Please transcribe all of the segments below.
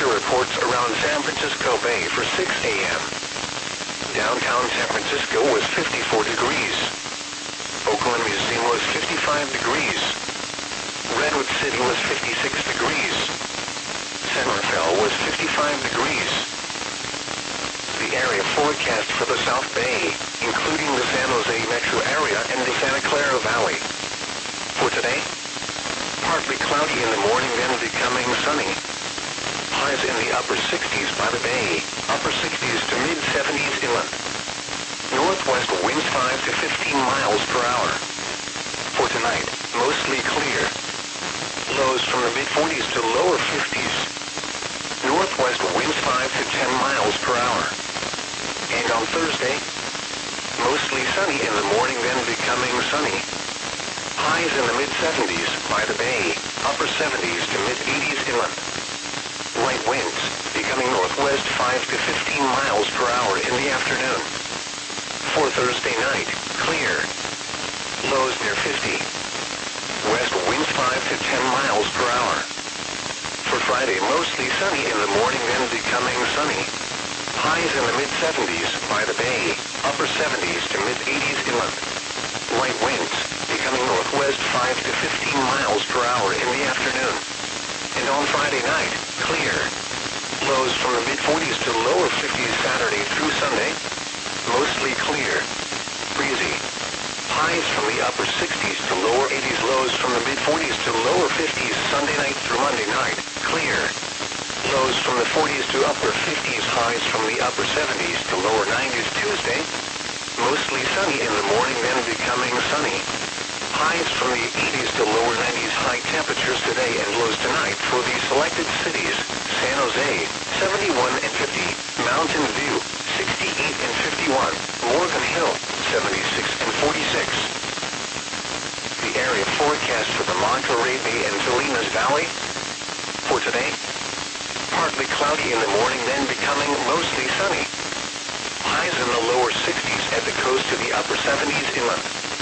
weather reports around San Francisco Bay for 6 a.m. Downtown San Francisco was 54 degrees. Oakland Museum was 55 degrees. Redwood City was 56 degrees. San Rafael was 55 degrees. The area forecast for the South Bay, including the San Jose metro area and the Santa Clara Valley. For today, partly cloudy in the morning, then becoming sunny. Highs in the upper 60s by the bay, upper 60s to mid-70s inland. Northwest winds 5 to 15 miles per hour. For tonight, mostly clear. Lows from the mid-40s to lower 50s. Northwest winds 5 to 10 miles per hour. And on Thursday, mostly sunny in the morning, then becoming sunny. Highs in the mid-70s by the bay, upper 70s to mid-80s inland. Light winds, becoming northwest 5 to 15 miles per hour in the afternoon. For Thursday night, clear. Lows near 50. West winds 5 to 10 miles per hour. For Friday, mostly sunny in the morning, then becoming sunny. Highs in the mid-70s by the bay, upper 70s to mid-80s inland. Light winds, becoming northwest 5 to 15 miles per hour in the afternoon. And on Friday night, clear. Lows from the mid-40s to lower 50s Saturday through Sunday. Mostly clear. Breezy. Highs from the upper 60s to lower 80s, lows from the mid-40s to lower 50s Sunday night through Monday night. Clear. Lows from the 40s to upper 50s, highs from the upper 70s to lower 90s Tuesday. Mostly sunny in the morning, then becoming sunny. Highs from the 80s to lower 90s, high temperatures today and lows tonight for the selected cities: San Jose, 71 and 50, Mountain View, 68 and 51, Morgan Hill, 76 and 46. The area forecast for the Monterey Bay and Salinas Valley. For today, partly cloudy in the morning, then becoming mostly sunny. Highs in the lower 60s at the coast to the upper 70s inland.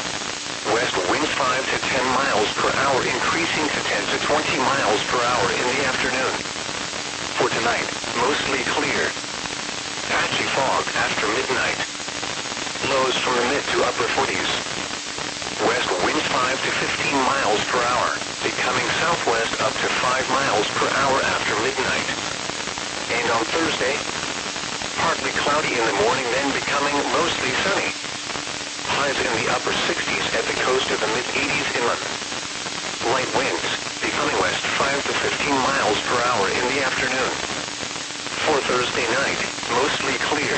West winds 5 to 10 miles per hour, increasing to 10 to 20 miles per hour in the afternoon. For tonight, mostly clear. Patchy fog after midnight. Lows from the mid to upper 40s. West winds 5 to 15 miles per hour, becoming southwest up to 5 miles per hour after midnight. And on Thursday, partly cloudy in the morning, then becoming mostly sunny. Highs in the upper 60s at the coast of the mid-80s inland. Light winds, becoming west 5 to 15 miles per hour in the afternoon. For Thursday night, mostly clear.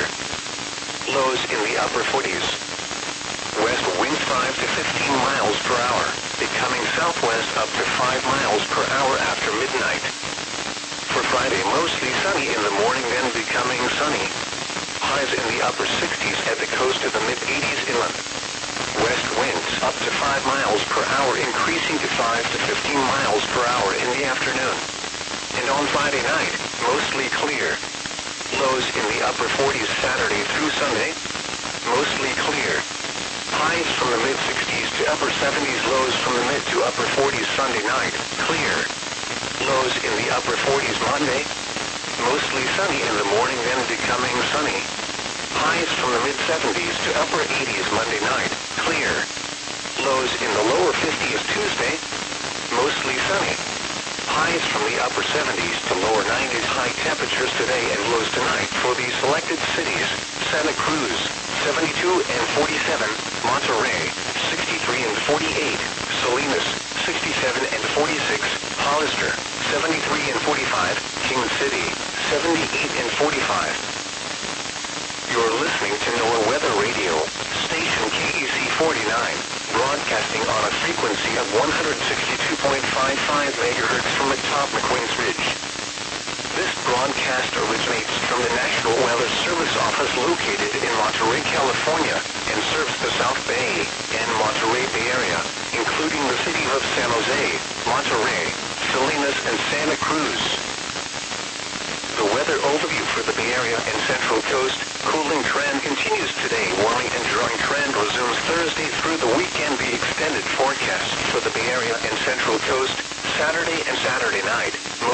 Lows in the upper 40s. West winds 5 to 15 miles per hour, becoming southwest up to 5 miles per hour after midnight. For Friday, mostly sunny in the morning, then becoming sunny. Highs in the upper 60s at the coast of the mid-80s inland. West winds up to 5 miles per hour, increasing to 5 to 15 miles per hour in the afternoon. And on Friday night, mostly clear. Lows in the upper 40s Saturday through Sunday. Mostly clear. Highs from the mid-60s to upper 70s, lows from the mid to upper 40s Sunday night. Clear. Lows in the upper 40s Monday. Mostly sunny in the morning, then becoming sunny. Highs from the mid-70s to upper 80s Monday night. Clear. Lows in the lower 50s Tuesday. Mostly sunny. Highs from the upper 70s to lower 90s, high temperatures today and lows tonight for the selected cities: Santa Cruz, 72 and 47, Monterey, 63 and 48, Salinas, 67 and 46, Hollister, 73 and 45, King City, 78 and 45. You're listening to NOAA Weather Radio, station KEC 49, broadcasting on a frequency of 162.55 MHz from atop McQueen's Ridge. This broadcast originates from the National Weather Service office located in Monterey, California, and serves the South Bay and Monterey Bay Area, including the cities of San Jose, Monterey, Salinas, and Santa Cruz. The weather overview for the Bay Area and Central Coast: cooling trend continues today. Warming and drying trend resumes Thursday through the weekend. The extended forecast for the Bay Area and Central Coast: Saturday and Saturday night.